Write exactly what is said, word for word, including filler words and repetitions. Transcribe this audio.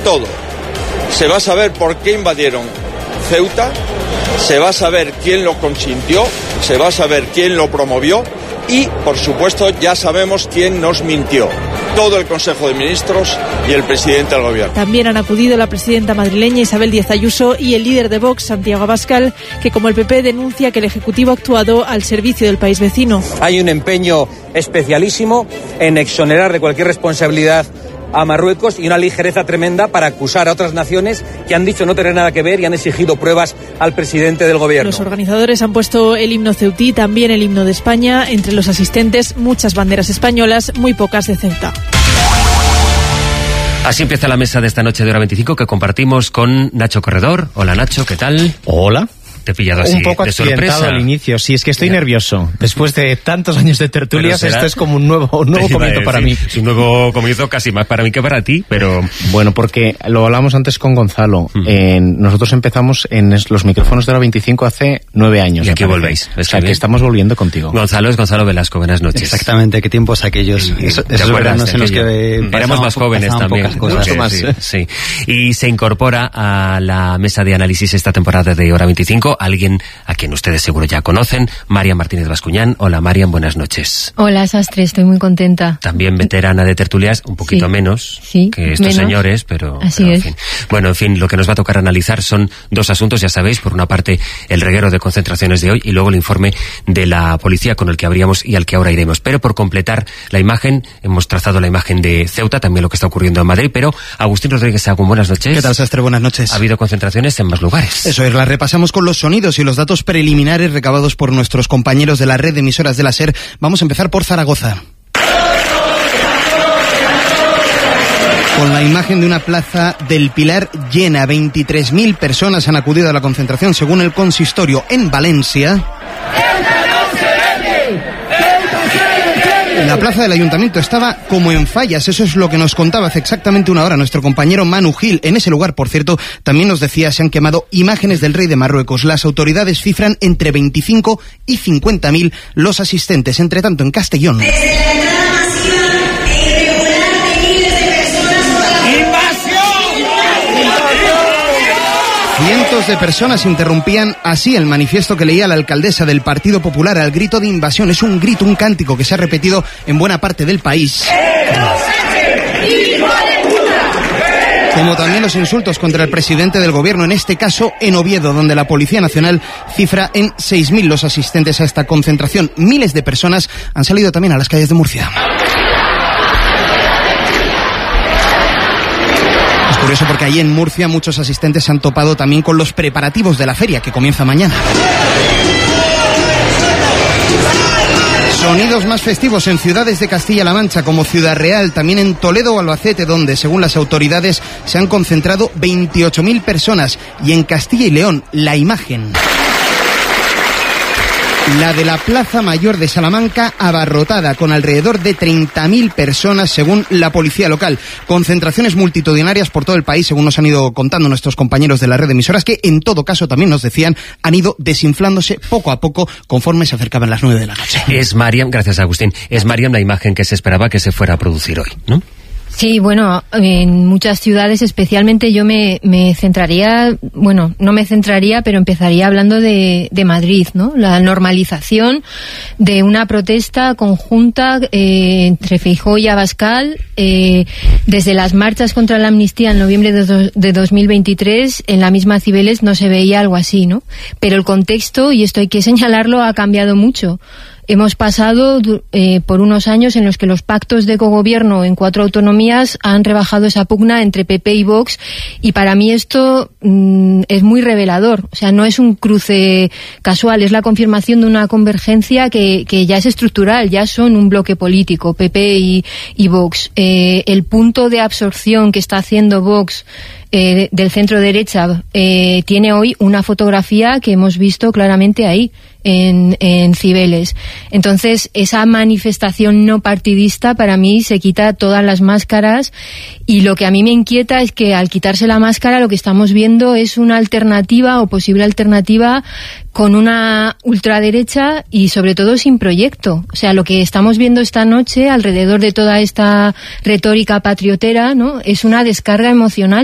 todo. Se va a saber por qué invadieron Ceuta, se va a saber quién lo consintió, se va a saber quién lo promovió y, por supuesto, ya sabemos quién nos mintió. Todo el Consejo de Ministros y el presidente del Gobierno. También han acudido la presidenta madrileña Isabel Díaz Ayuso y el líder de Vox, Santiago Abascal, que como el P P denuncia que el Ejecutivo ha actuado al servicio del país vecino. Hay un empeño especialísimo en exonerar de cualquier responsabilidad a Marruecos y una ligereza tremenda para acusar a otras naciones que han dicho no tener nada que ver y han exigido pruebas al presidente del Gobierno. Los organizadores han puesto el himno ceutí, también el himno de España. Entre los asistentes, muchas banderas españolas, muy pocas de Ceuta. Así empieza la mesa de esta noche de Hora veinticinco que compartimos con Nacho Corredor. Hola Nacho, ¿qué tal? Hola. Te he pillado así un poco de sorpresa al inicio, sí, es que estoy ya. nervioso. Después de tantos años de tertulias, será... esto es como un nuevo, un nuevo comienzo para mí. Es un nuevo comienzo casi más para mí que para ti, pero... Bueno, porque lo hablamos antes con Gonzalo. Mm. Eh, nosotros empezamos en los micrófonos de Hora veinticinco hace nueve años. Y aquí volvéis. O sea, que estamos volviendo contigo. Gonzalo es Gonzalo Velasco, buenas noches. Exactamente, qué tiempos aquellos. Y, Eso, esos veranos en los que... Éramos más jóvenes también. Cosas. Mucho más. Sí, sí. Y se incorpora a la mesa de análisis esta temporada de Hora veinticinco alguien a quien ustedes seguro ya conocen, Marian Martínez Bascuñán. Hola Marian, buenas noches. Hola Sastre, estoy muy contenta. También veterana de tertulias, un poquito sí, menos sí, que estos menos. señores, pero, Así pero en es. fin. Bueno, en fin, lo que nos va a tocar analizar son dos asuntos, ya sabéis, por una parte el reguero de concentraciones de hoy y luego el informe de la policía con el que abríamos y al que ahora iremos. Pero por completar la imagen, hemos trazado la imagen de Ceuta, también lo que está ocurriendo en Madrid, pero Agustín Rodríguez Sagún, buenas noches. ¿Qué tal, Sastre? Buenas noches. Ha habido concentraciones en más lugares. Eso es, las repasamos con los sonidos y los datos preliminares recabados por nuestros compañeros de la red de emisoras de la SER. Vamos a empezar por Zaragoza. Con la imagen de una plaza del Pilar llena, veintitrés mil personas han acudido a la concentración según el consistorio. En Valencia, la plaza del ayuntamiento estaba como en fallas, eso es lo que nos contaba hace exactamente una hora nuestro compañero Manu Gil. En ese lugar, por cierto, también nos decía se han quemado imágenes del rey de Marruecos. Las autoridades cifran entre veinticinco y cincuenta mil los asistentes. Entre tanto, en Castellón, cientos de personas interrumpían así el manifiesto que leía la alcaldesa del Partido Popular al grito de invasión. Es un grito, un cántico que se ha repetido en buena parte del país. Como también los insultos contra el presidente del gobierno, en este caso en Oviedo, donde la Policía Nacional cifra en seis mil los asistentes a esta concentración. Miles de personas han salido también a las calles de Murcia. Es curioso porque allí en Murcia muchos asistentes se han topado también con los preparativos de la feria que comienza mañana. Sonidos más festivos en ciudades de Castilla-La Mancha como Ciudad Real, también en Toledo o Albacete, donde según las autoridades se han concentrado veintiocho mil personas, y en Castilla y León la imagen, la de la Plaza Mayor de Salamanca, abarrotada con alrededor de treinta mil personas según la policía local. Concentraciones multitudinarias por todo el país, según nos han ido contando nuestros compañeros de la red de emisoras, que en todo caso también nos decían han ido desinflándose poco a poco conforme se acercaban las nueve de la noche. Es Mariam, gracias Agustín, es Mariam la imagen que se esperaba que se fuera a producir hoy, ¿no? Sí, bueno, en muchas ciudades, especialmente yo me, me centraría, bueno, no me centraría, pero empezaría hablando de, de Madrid, ¿no? La normalización de una protesta conjunta eh, entre Feijóo y Abascal, eh, desde las marchas contra la amnistía en noviembre de, do, de dos mil veintitrés, en la misma Cibeles no se veía algo así, ¿no? Pero el contexto, y esto hay que señalarlo, ha cambiado mucho. Hemos pasado eh, por unos años en los que los pactos de cogobierno en cuatro autonomías han rebajado esa pugna entre P P y Vox, y para mí esto mm, es muy revelador. O sea, no es un cruce casual, es la confirmación de una convergencia que, que ya es estructural, ya son un bloque político, P P y, y Vox. Eh, el punto de absorción que está haciendo Vox eh, del centro derecha eh, tiene hoy una fotografía que hemos visto claramente ahí, en, en Cibeles. Entonces, esa manifestación no partidista para mí se quita todas las máscaras, y lo que a mí me inquieta es que al quitarse la máscara lo que estamos viendo es una alternativa o posible alternativa con una ultraderecha y sobre todo sin proyecto. O sea, lo que estamos viendo esta noche alrededor de toda esta retórica patriotera, ¿no?, es una descarga emocional